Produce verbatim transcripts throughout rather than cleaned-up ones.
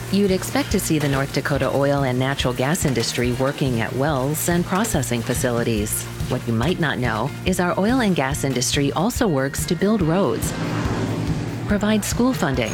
You'd expect to see the North Dakota oil and natural gas industry working at wells and processing facilities. What you might not know is our oil and gas industry also works to build roads, provide school funding,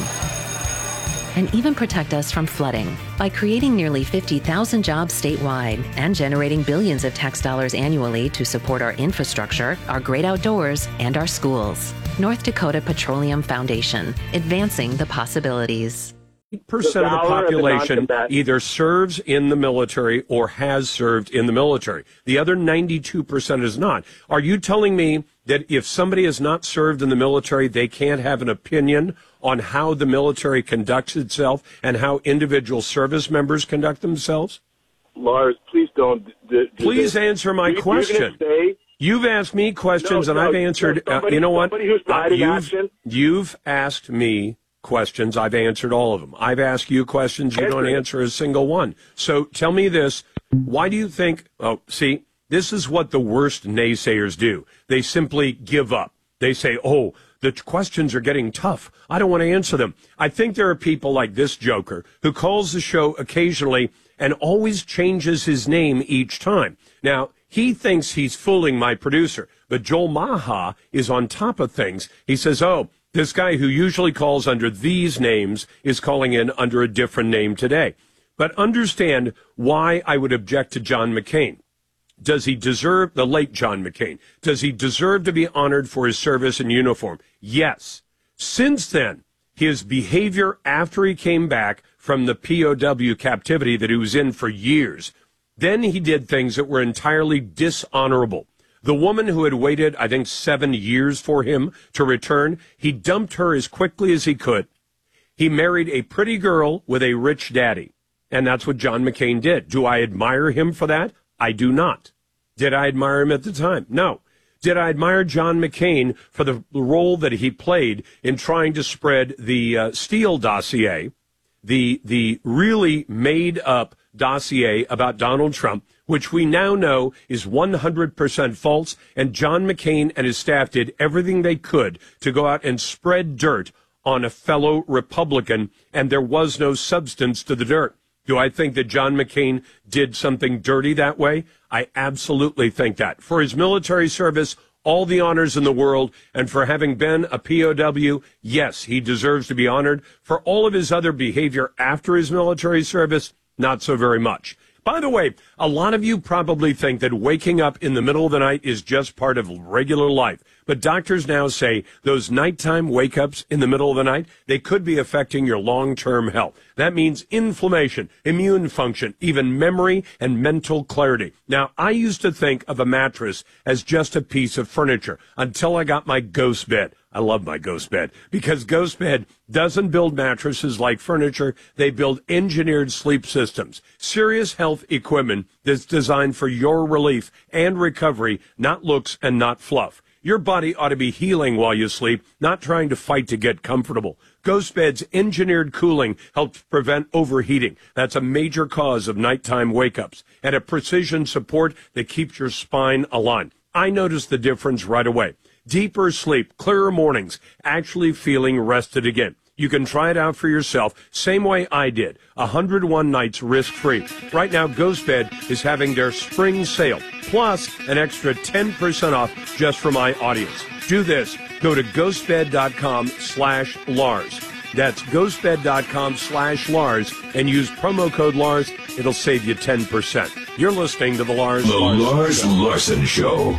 and even protect us from flooding by creating nearly fifty thousand jobs statewide and generating billions of tax dollars annually to support our infrastructure, our great outdoors, and our schools. North Dakota Petroleum Foundation, advancing the possibilities. eight percent of the population either serves in the military or has served in the military. The other ninety-two percent is not. Are you telling me that if somebody has not served in the military, they can't have an opinion on how the military conducts itself and how individual service members conduct themselves? Lars, please don't. Do, do please this. answer my you, question. Say, You've asked me questions, no, and no, I've answered. Somebody, uh, you know what? Who's uh, you've, action. you've asked me questions. I've answered all of them. I've asked you questions. You don't answer a single one. So tell me this. Why do you think, oh, see, this is what the worst naysayers do. They simply give up. They say, oh, the questions are getting tough. I don't want to answer them. I think there are people like this joker who calls the show occasionally and always changes his name each time. Now, he thinks he's fooling my producer, but Joel Maha is on top of things. He says, oh, this guy who usually calls under these names is calling in under a different name today. But understand why I would object to John McCain. Does he deserve, the late John McCain, does he deserve to be honored for his service in uniform? Yes. Since then, his behavior after he came back from the P O W captivity that he was in for years, then he did things that were entirely dishonorable. The woman who had waited, I think, seven years for him to return, he dumped her as quickly as he could. He married a pretty girl with a rich daddy, and that's what John McCain did. Do I admire him for that? I do not. Did I admire him at the time? No. Did I admire John McCain for the role that he played in trying to spread the uh, Steele dossier, the the really made-up dossier about Donald Trump, which we now know is one hundred percent false, and John McCain and his staff did everything they could to go out and spread dirt on a fellow Republican, and there was no substance to the dirt. Do I think that John McCain did something dirty that way? I absolutely think that. For his military service, all the honors in the world, and for having been a P O W, yes, he deserves to be honored. For all of his other behavior after his military service, not so very much. By the way, a lot of you probably think that waking up in the middle of the night is just part of regular life. But doctors now say those nighttime wake-ups in the middle of the night, they could be affecting your long-term health. That means inflammation, immune function, even memory and mental clarity. Now, I used to think of a mattress as just a piece of furniture until I got my Ghost bed. I love my Ghost bed because Ghost bed doesn't build mattresses like furniture. They build engineered sleep systems, serious health equipment that's designed for your relief and recovery, not looks and not fluff. Your body ought to be healing while you sleep, not trying to fight to get comfortable. Ghost Bed's engineered cooling helps prevent overheating. That's a major cause of nighttime wake-ups, and a precision support that keeps your spine aligned. I noticed the difference right away. Deeper sleep, clearer mornings, actually feeling rested again. You can try it out for yourself, same way I did. one hundred one nights risk-free. Right now, Ghost Bed is having their spring sale, plus an extra ten percent off just for my audience. Do this. Go to ghostbed.com slash Lars. That's ghostbed.com slash Lars and use promo code Lars. It'll save you ten percent. You're listening to the Lars The Larson Lars Show. Larson Show.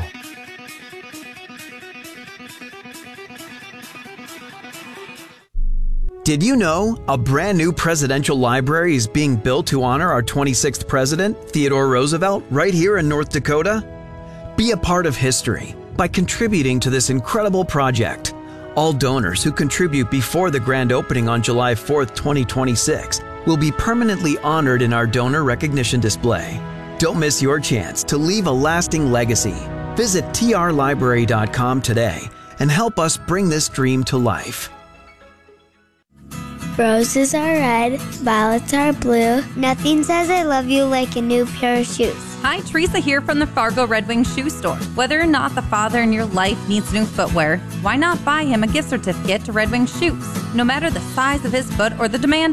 Did you know a brand new presidential library is being built to honor our twenty-sixth president, Theodore Roosevelt, right here in North Dakota? Be a part of history by contributing to this incredible project. All donors who contribute before the grand opening on July fourth, twenty twenty-six will be permanently honored in our donor recognition display. Don't miss your chance to leave a lasting legacy. Visit T R library dot com today and help us bring this dream to life. Roses are red, violets are blue. Nothing says I love you like a new pair of shoes. Hi, Teresa here from the Fargo Red Wing Shoe Store. Whether or not the father in your life needs new footwear, why not buy him a gift certificate to Red Wing Shoes? No matter the size of his foot or the demand